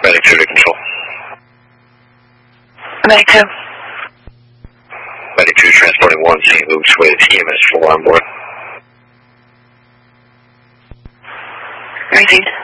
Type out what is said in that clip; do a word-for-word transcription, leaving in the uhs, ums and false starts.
Medic two to control. Medic two. Medic two transporting one, Saint Luke's with E M S four on board. Received.